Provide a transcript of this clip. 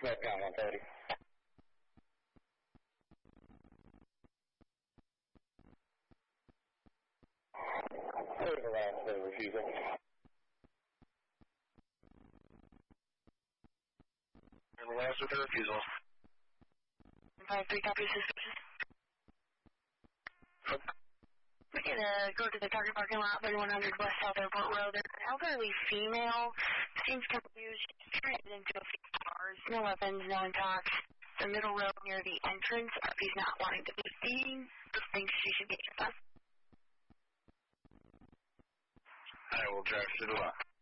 Northbound 130. Around the refusal. And the last with the refusal. 5-3, copy suspicious. We're gonna go to the target parking lot, 3100 West South Airport Road. There's an elderly female, seems confused. She's trying to get into a few cars. No weapons, no intox. The middle road near the entrance. RP's not wanting to be seen. Just thinks she should be kept up. I will drive to the lot.